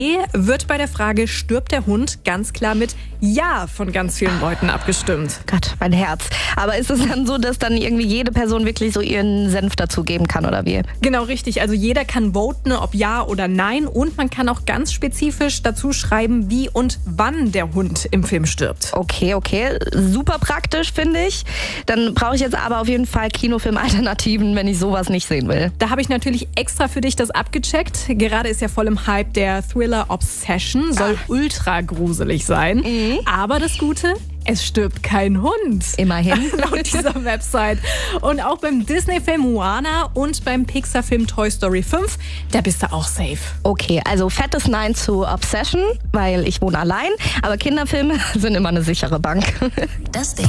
Wird bei der Frage, stirbt der Hund, ganz klar mit Ja von ganz vielen Leuten abgestimmt. Gott, mein Herz. Aber ist es dann so, dass dann irgendwie jede Person wirklich so ihren Senf dazugeben kann, oder wie? Genau, richtig. Also jeder kann voten, ob Ja oder Nein. Und man kann auch ganz spezifisch dazu schreiben, wie und wann der Hund im Film stirbt. Okay. Super praktisch, finde ich. Dann brauche ich jetzt aber auf jeden Fall Kinofilm-Alternativen, wenn ich sowas nicht sehen will. Da habe ich natürlich extra für dich das abgecheckt. Gerade ist ja voll im Hype der Thriller Obsession. Soll ultra gruselig sein. Aber das Gute, es stirbt kein Hund. Immerhin. Laut dieser Website. Und auch beim Disney-Film Moana und beim Pixar-Film Toy Story 5, da bist du auch safe. Okay, also fettes Nein zu Obsession, weil ich wohne allein. Aber Kinderfilme sind immer eine sichere Bank. Das Ding.